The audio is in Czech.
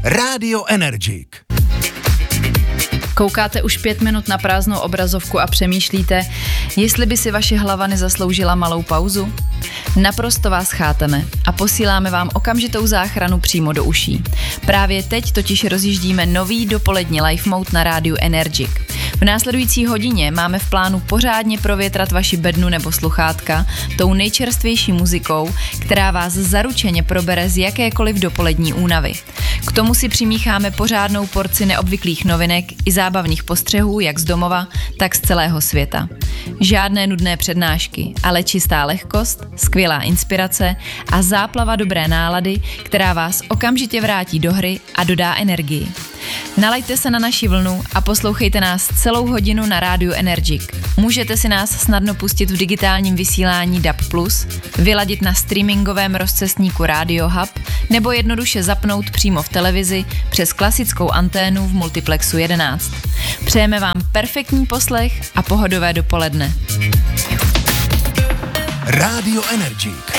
Rádio Energik. Koukáte už 5 minut na prázdnou obrazovku a přemýšlíte, jestli by si vaše hlava nezasloužila malou pauzu? Naprosto vás chápeme a posíláme vám okamžitou záchranu přímo do uší. Právě teď totiž rozjíždíme nový dopolední live mode na rádiu Energik. V následující hodině máme v plánu pořádně provětrat vaši bednu nebo sluchátka tou nejčerstvější muzikou, která vás zaručeně probere z jakékoliv dopolední únavy. K tomu si přimícháme pořádnou porci neobvyklých novinek i zábavných postřehů jak z domova, tak z celého světa. Žádné nudné přednášky, ale čistá lehkost, skvělá inspirace a záplava dobré nálady, která vás okamžitě vrátí do hry a dodá energii. Nalaďte se na naši vlnu a poslouchejte nás celou hodinu na rádiu Energik. Můžete si nás snadno pustit v digitálním vysílání DAB+, vyladit na streamingovém rozcestníku Radio Hub nebo jednoduše zapnout přímo v televizi přes klasickou anténu v multiplexu 11. Přejeme vám perfektní poslech a pohodové dopoledne. Rádio Energik.